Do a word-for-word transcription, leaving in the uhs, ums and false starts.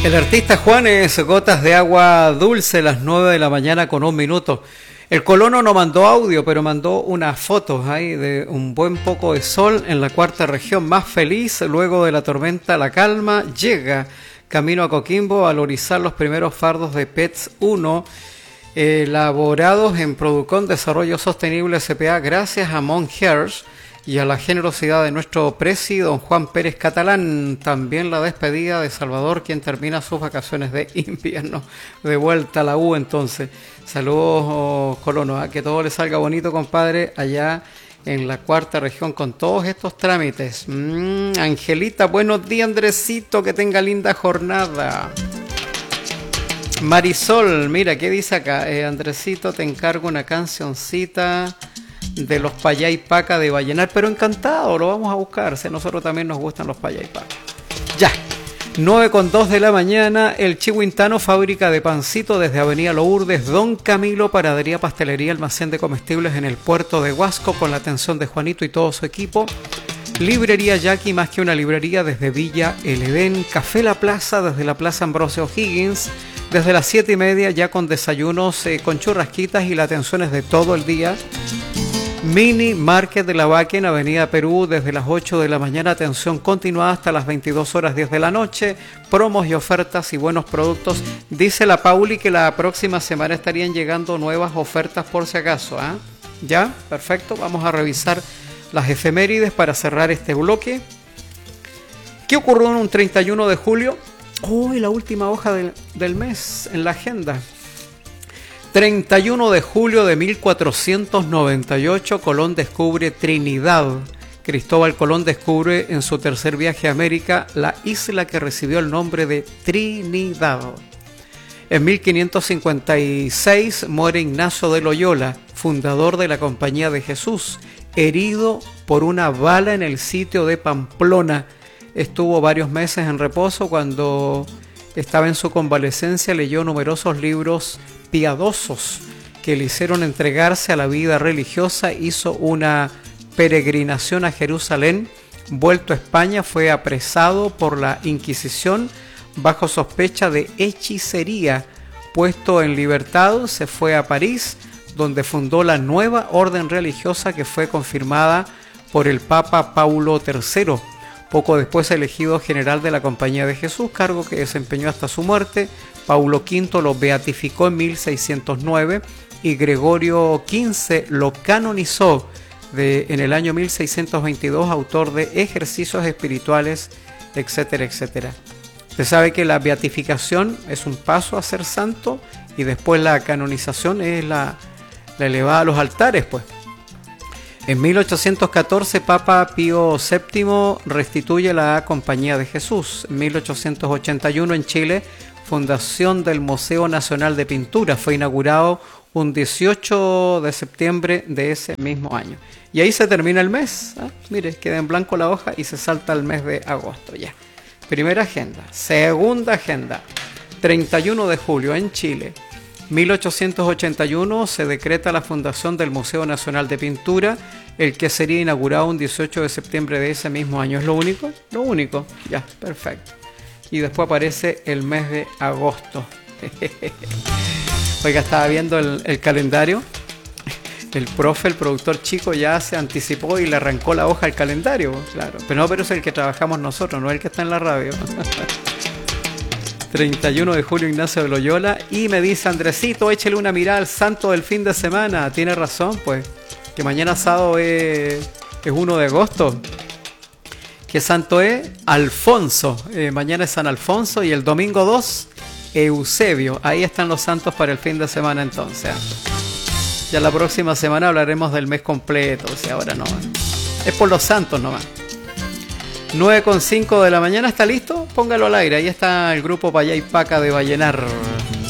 El artista Juanes, Gotas de Agua Dulce, las nueve de la mañana con un minuto. El colono no mandó audio, pero mandó unas fotos ahí de un buen poco de sol en la cuarta región más feliz. Luego de la tormenta, la calma llega camino a Coquimbo al orizar los primeros fardos de P E T S uno, elaborados en Producon Desarrollo Sostenible C P A, gracias a Monheers y a la generosidad de nuestro presi, don Juan Pérez Catalán. También la despedida de Salvador, quien termina sus vacaciones de invierno. De vuelta a la U, entonces. Saludos, oh, colono, ¿eh? Que todo le salga bonito, compadre, allá en la cuarta región con todos estos trámites. Mm, Angelita, buenos días, Andresito, que tenga linda jornada. Marisol, mira, ¿qué dice acá? Eh, Andresito, te encargo una cancioncita de los Payaypaca de Vallenar, pero encantado, lo vamos a buscar, si a nosotros también nos gustan los Payaypaca. Ya, nueve con dos de la mañana, el Chihuintano, fábrica de pancito desde Avenida Lourdes, Don Camilo, panadería, pastelería, almacén de comestibles en el puerto de Huasco, con la atención de Juanito y todo su equipo. Librería Jackie, más que una librería, desde Villa El Edén. Café La Plaza, desde la Plaza Ambrosio Higgins, desde las siete y media, ya con desayunos, eh, con churrasquitas y las atenciones de todo el día. Mini Market de la Vaca en Avenida Perú, desde las ocho de la mañana, atención continuada hasta las veintidós horas diez de la noche, promos y ofertas y buenos productos. Dice la Pauli que la próxima semana estarían llegando nuevas ofertas por si acaso, ¿eh? Ya, perfecto, vamos a revisar las efemérides para cerrar este bloque. ¿Qué ocurrió en un treinta y uno de julio? Uy, la última hoja del, del mes en la agenda. treinta y uno de julio de mil cuatrocientos noventa y ocho, Colón descubre Trinidad. Cristóbal Colón descubre en su tercer viaje a América la isla que recibió el nombre de Trinidad. En mil quinientos cincuenta y seis muere Ignacio de Loyola, fundador de la Compañía de Jesús, herido por una bala en el sitio de Pamplona. Estuvo varios meses en reposo. Cuando estaba en su convalecencia, leyó numerosos libros piadosos que le hicieron entregarse a la vida religiosa. Hizo una peregrinación a Jerusalén. Vuelto a España, fue apresado por la Inquisición bajo sospecha de hechicería. Puesto en libertad, se fue a París, donde fundó la nueva orden religiosa que fue confirmada por el Papa Paulo tercero. Poco después elegido general de la Compañía de Jesús, cargo que desempeñó hasta su muerte. Paulo quinto lo beatificó en mil seiscientos nueve y Gregorio quince lo canonizó de, en el año mil seiscientos veintidós, autor de Ejercicios Espirituales, etcétera, etcétera. Usted sabe que la beatificación es un paso a ser santo y después la canonización es la, la elevada a los altares, pues. En mil ochocientos catorce, Papa Pío séptimo restituye la Compañía de Jesús. En mil ochocientos ochenta y uno, en Chile, fundación del Museo Nacional de Pintura. Fue inaugurado un dieciocho de septiembre de ese mismo año. Y ahí se termina el mes. ¿eh? Mire, queda en blanco la hoja y se salta al mes de agosto. Ya. Primera agenda. Segunda agenda. treinta y uno de julio, en Chile. mil ochocientos ochenta y uno se decreta la fundación del Museo Nacional de Pintura, el que sería inaugurado un dieciocho de septiembre de ese mismo año. ¿Es lo único? Lo único. Ya, perfecto. Y después aparece el mes de agosto. Oiga, estaba viendo el, el calendario. El profe, el productor chico, ya se anticipó y le arrancó la hoja al calendario. Claro. Pero no, pero es el que trabajamos nosotros, no el que está en la radio. treinta y uno de julio, Ignacio de Loyola. Y me dice Andresito, échele una mirada al santo del fin de semana. Tiene razón, pues, que mañana sábado es, es uno de agosto. ¿Qué santo es? Alfonso. Eh, mañana es San Alfonso y el domingo dos, Eusebio. Ahí están los santos para el fin de semana entonces. Ya la próxima semana hablaremos del mes completo, o sea, ahora no. Es por los santos nomás. nueve con cinco de la mañana, ¿está listo? Póngalo al aire, ahí está el grupo Payaypaca de Vallenar.